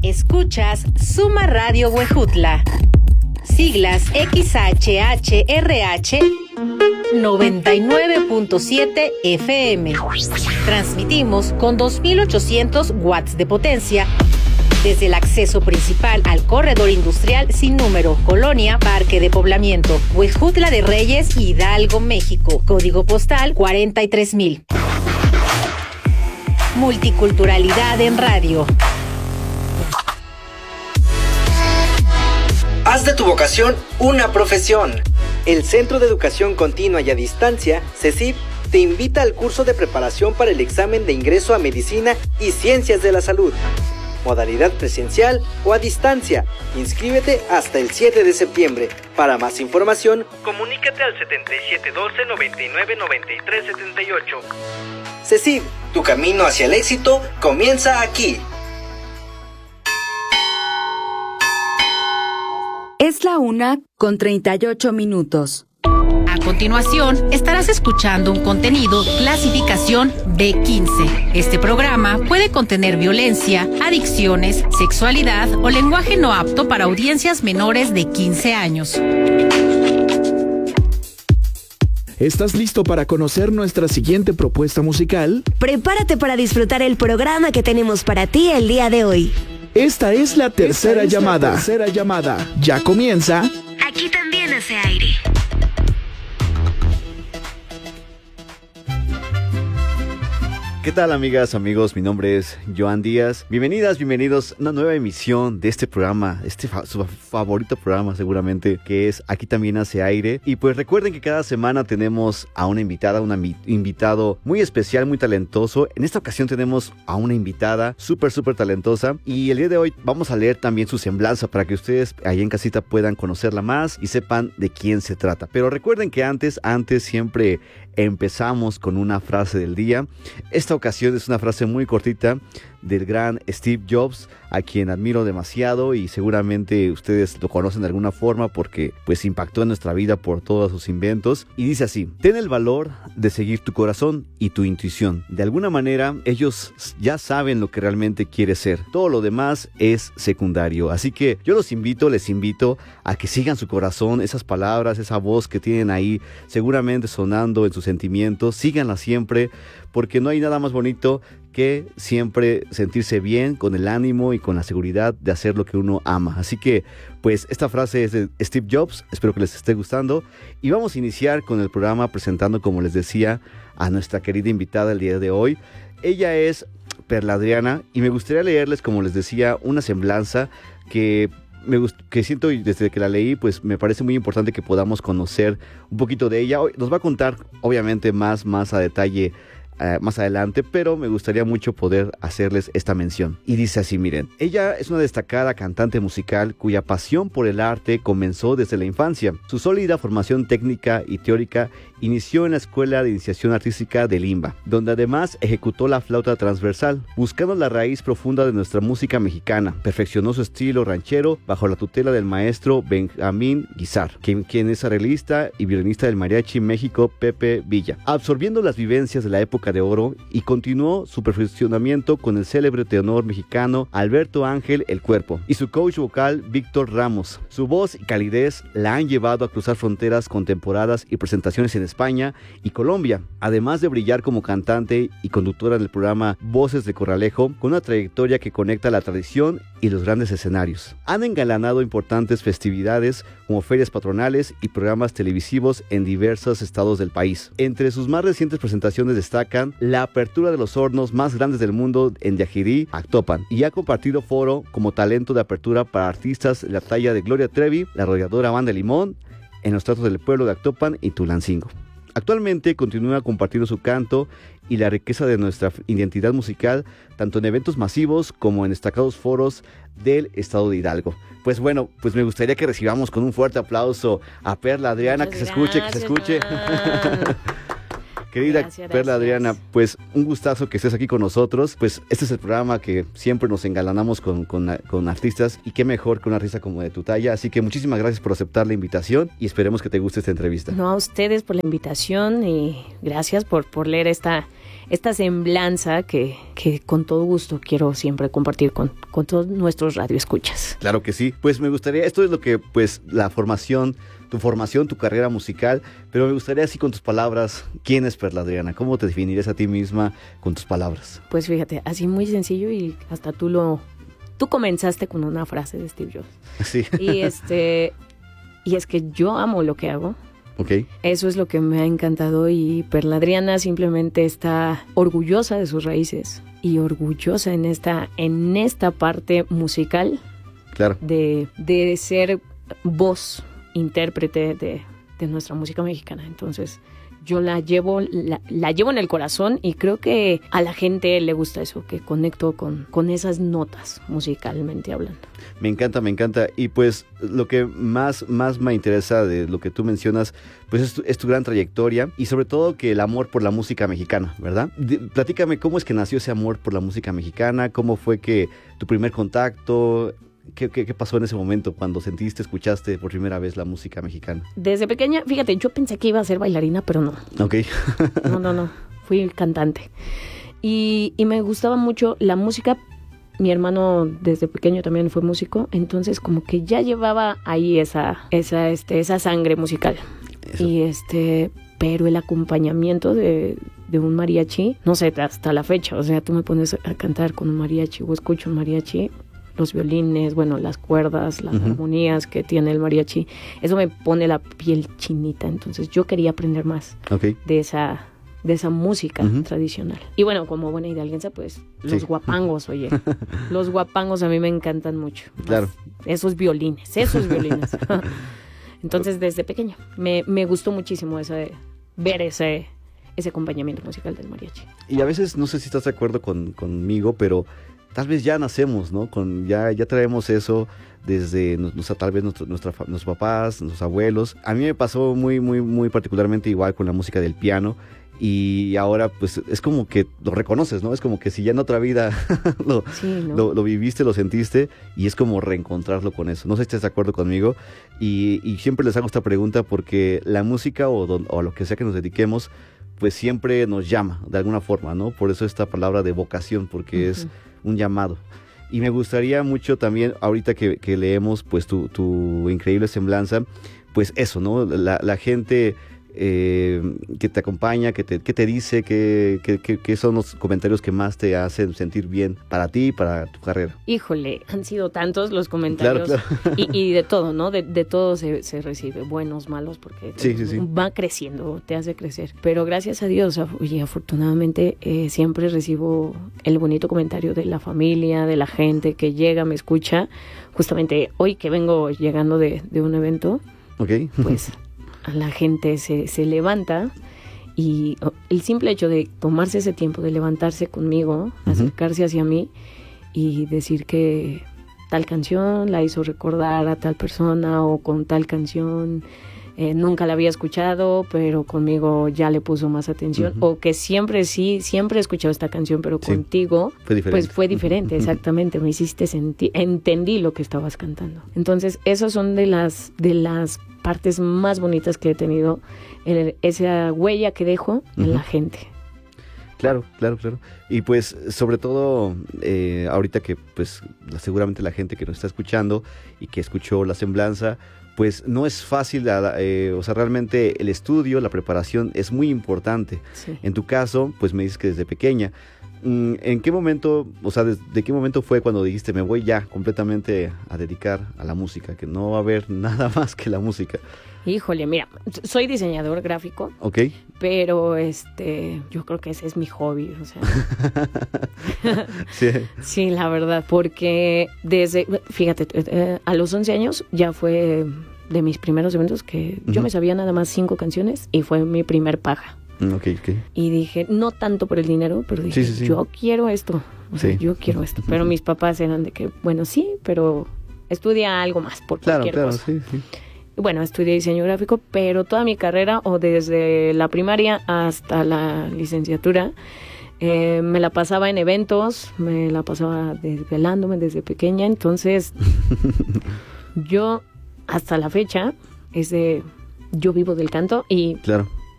Escuchas Suma Radio Huejutla. Siglas XHHRH 99.7 FM. Transmitimos con 2.800 watts de potencia desde el acceso principal al corredor industrial sin número, Colonia Parque de Poblamiento, Huejutla de Reyes, Hidalgo, México. Código postal 43,000. Multiculturalidad en radio. Haz de tu vocación una profesión. El Centro de Educación Continua y a Distancia, CECIP, te invita al curso de preparación para el examen de ingreso a Medicina y Ciencias de la Salud. Modalidad presencial o a distancia. Inscríbete hasta el 7 de septiembre. Para más información, comunícate al 7712-999378. CECIP, tu camino hacia el éxito comienza aquí. Es la 1:38. A continuación, estarás escuchando un contenido clasificación B15. Este programa puede contener violencia, adicciones, sexualidad o lenguaje no apto para audiencias menores de 15 años. ¿Estás listo para conocer nuestra siguiente propuesta musical? Prepárate para disfrutar el programa que tenemos para ti el día de hoy. Esta es la tercera llamada. Ya comienza. Aquí también hace aire. ¿Qué tal, amigas, amigos? Mi nombre es Joan Díaz. Bienvenidas, bienvenidos a una nueva emisión de este programa, su favorito programa seguramente, que es Aquí también hace aire. Y pues recuerden que cada semana tenemos a una invitada, un invitado muy especial, muy talentoso. En esta ocasión tenemos a una invitada súper talentosa. Y el día de hoy vamos a leer también su semblanza para que ustedes ahí en casita puedan conocerla más y sepan de quién se trata. Pero recuerden que antes siempre empezamos con una frase del día. Esta ocasión es una frase muy cortita del gran Steve Jobs, a quien admiro demasiado y seguramente ustedes lo conocen de alguna forma porque pues impactó en nuestra vida por todos sus inventos. Y dice así: ten el valor de seguir tu corazón y tu intuición. De alguna manera ellos ya saben lo que realmente quieres ser. Todo lo demás es secundario. Así que yo les invito a que sigan su corazón, esas palabras, esa voz que tienen ahí seguramente sonando en sus sentimientos. Síganla siempre, porque no hay nada más bonito que siempre sentirse bien con el ánimo y con la seguridad de hacer lo que uno ama. Así que, pues, esta frase es de Steve Jobs. Espero que les esté gustando. Y vamos a iniciar con el programa presentando, como les decía, a nuestra querida invitada el día de hoy. Ella es Perla Adriana y me gustaría leerles, como les decía, una semblanza que siento, y desde que la leí, pues me parece muy importante que podamos conocer un poquito de ella. Nos va a contar, obviamente, más a detalle más adelante, pero me gustaría mucho poder hacerles esta mención. Y dice así, miren: ella es una destacada cantante musical cuya pasión por el arte comenzó desde la infancia. Su sólida formación técnica y teórica inició en la Escuela de Iniciación Artística de Limba, donde además ejecutó la flauta transversal. Buscando la raíz profunda de nuestra música mexicana, perfeccionó su estilo ranchero bajo la tutela del maestro Benjamín Guizar, quien es arreglista y violinista del Mariachi México Pepe Villa, absorbiendo las vivencias de la época de oro, y continuó su perfeccionamiento con el célebre tenor mexicano Alberto Ángel El Cuerpo y su coach vocal Víctor Ramos. Su voz y calidez la han llevado a cruzar fronteras con temporadas y presentaciones en España y Colombia, además de brillar como cantante y conductora del programa Voces de Corralejo, con una trayectoria que conecta la tradición y los grandes escenarios. Han engalanado importantes festividades como ferias patronales y programas televisivos en diversos estados del país. Entre sus más recientes presentaciones destacan la apertura de los hornos más grandes del mundo en Yajirí, Actopan, y ha compartido foro como talento de apertura para artistas de la talla de Gloria Trevi, la arrolladora Banda Limón, en los teatros del pueblo de Actopan y Tulancingo. Actualmente continúa compartiendo su canto y la riqueza de nuestra identidad musical, tanto en eventos masivos como en destacados foros del estado de Hidalgo. Pues bueno, pues me gustaría que recibamos con un fuerte aplauso a Perla Adriana. Muchas que se escuche. Querida gracias. Perla Adriana, pues un gustazo que estés aquí con nosotros. Pues este es el programa que siempre nos engalanamos con artistas, y qué mejor que una artista como de tu talla. Así que muchísimas gracias por aceptar la invitación y esperemos que te guste esta entrevista. No, a ustedes por la invitación y gracias por leer esta esta semblanza que con todo gusto quiero siempre compartir con todos nuestros radioescuchas. Claro que sí. Pues me gustaría, esto es lo que, pues, la formación, tu carrera musical, pero me gustaría así con tus palabras, ¿quién es Perla Adriana? ¿Cómo te definirías a ti misma con tus palabras? Pues fíjate, así muy sencillo y hasta tú comenzaste con una frase de Steve Jobs. Sí. Y es que yo amo lo que hago. Okay. Eso es lo que me ha encantado y Perla Adriana simplemente está orgullosa de sus raíces y orgullosa en esta parte musical. Claro. De ser voz, intérprete de nuestra música mexicana. Entonces yo la llevo en el corazón y creo que a la gente le gusta eso, que conecto con esas notas musicalmente hablando. Me encanta. Y pues lo que más me interesa de lo que tú mencionas, pues es tu gran trayectoria y sobre todo que el amor por la música mexicana, ¿verdad? Platícame cómo es que nació ese amor por la música mexicana, cómo fue que tu primer contacto... ¿Qué pasó en ese momento cuando escuchaste por primera vez la música mexicana? Desde pequeña, fíjate, yo pensé que iba a ser bailarina, pero no. Ok. No, fui cantante. Y me gustaba mucho la música. Mi hermano desde pequeño también fue músico, entonces como que ya llevaba ahí esa sangre musical. Eso. Y pero el acompañamiento de un mariachi, no sé, hasta la fecha, o sea, tú me pones a cantar con un mariachi o escucho un mariachi, los violines, bueno, las cuerdas, las armonías que tiene el mariachi, eso me pone la piel chinita. Entonces yo quería aprender más de esa música tradicional. Y bueno, como buena hidalguense, pues los guapangos, oye. Los guapangos a mí me encantan mucho. Claro. Esos violines. Entonces desde pequeña me gustó muchísimo ver ese acompañamiento musical del mariachi. Y a veces, no sé si estás de acuerdo conmigo, pero... tal vez ya nacemos, ¿no? Ya traemos eso desde tal vez nuestros papás, nuestros abuelos. A mí me pasó muy particularmente igual con la música del piano y ahora pues es como que lo reconoces, ¿no? Es como que si ya en otra vida lo viviste, lo sentiste y es como reencontrarlo con eso. No sé si estás de acuerdo conmigo y siempre les hago esta pregunta porque la música o a lo que sea que nos dediquemos pues siempre nos llama de alguna forma, ¿no? Por eso esta palabra de vocación, porque es un llamado. Y me gustaría mucho también, ahorita que leemos pues tu increíble semblanza, pues eso, ¿no? La gente que te acompaña, que te dice, que son los comentarios que más te hacen sentir bien para ti y para tu carrera. Híjole, han sido tantos los comentarios. Claro. Y de todo, ¿no? De todo se recibe, buenos, malos, porque sí. Va creciendo, te hace crecer. Pero gracias a Dios, oye, afortunadamente siempre recibo el bonito comentario de la familia, de la gente que llega, me escucha. Justamente hoy que vengo llegando de un evento, pues... la gente se levanta y el simple hecho de tomarse ese tiempo de levantarse conmigo, acercarse hacia mí y decir que tal canción la hizo recordar a tal persona o con tal canción nunca la había escuchado, pero conmigo ya le puso más atención, o que siempre he escuchado esta canción, pero contigo pues fue diferente, exactamente, me hiciste sentir, entendí lo que estabas cantando. Entonces, esas son de las partes más bonitas que he tenido, esa huella que dejo en la gente. Claro. Y pues, sobre todo, ahorita que pues seguramente la gente que nos está escuchando y que escuchó la semblanza, pues no es fácil, o sea, realmente el estudio, la preparación es muy importante. Sí. En tu caso, pues me dices que desde pequeña. ¿En qué momento, o sea, de qué momento fue cuando dijiste me voy ya completamente a dedicar a la música, que no va a haber nada más que la música? Híjole, mira, soy diseñador gráfico. Ok. Pero yo creo que ese es mi hobby, o sea. Sí. Sí, la verdad, porque fíjate, a los 11 años ya fue de mis primeros eventos que yo me sabía nada más 5 canciones y fue mi primer paga. Okay. Y dije, no tanto por el dinero, pero dije, yo quiero esto, yo quiero esto. Pero mis papás eran de que, bueno, sí, pero estudia algo más por cualquier cosa. Sí. Bueno, estudié diseño gráfico, pero toda mi carrera, o desde la primaria hasta la licenciatura, me la pasaba en eventos, me la pasaba desvelándome desde pequeña. Entonces, yo hasta la fecha yo vivo del canto y